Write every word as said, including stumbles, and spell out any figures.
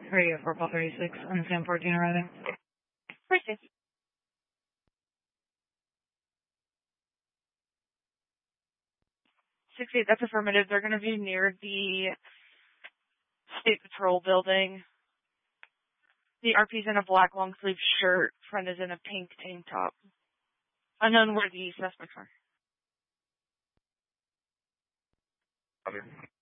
Radio four call thirty-six on the San fourteen arriving. Appreciate it. six eight, that's affirmative. They're going to be near the State Patrol building. The R P's in a black long sleeve shirt. Friend is in a pink tank top. Unknown where the suspects are. Okay.